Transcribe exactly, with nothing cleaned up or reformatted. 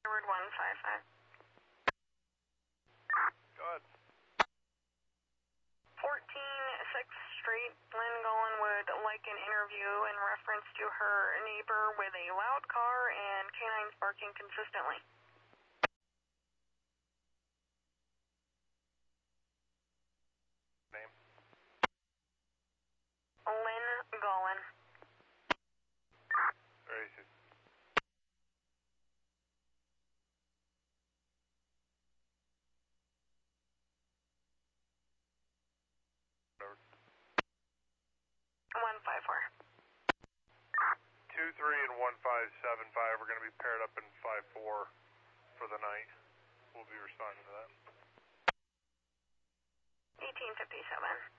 Word one five five. Go ahead. fourteen sixth Street, Lynn Golan would like an interview in reference to her neighbor with a loud car and canines barking consistently. Name? Lynn Golan. Where is it? one five four. two three and one five seven five are going to be paired up in five four for the night. We'll be responding to that. eighteen fifty-seven.